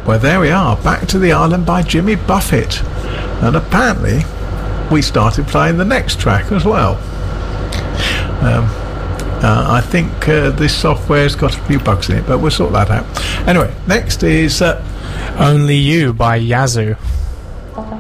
Well, there we are, Back to the Island by Jimmy Buffett. And apparently we started playing the next track as well. I think this software's got a few bugs in it, but we'll sort that out. Anyway, next is Only You by Yazoo.